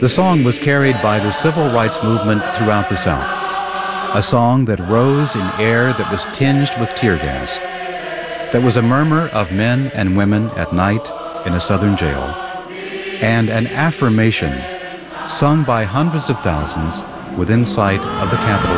The song was carried by the civil rights movement throughout the South, a song that rose in air that was tinged with tear gas, that was a murmur of men and women at night in a Southern jail, and an affirmation sung by hundreds of thousands within sight of the Capitol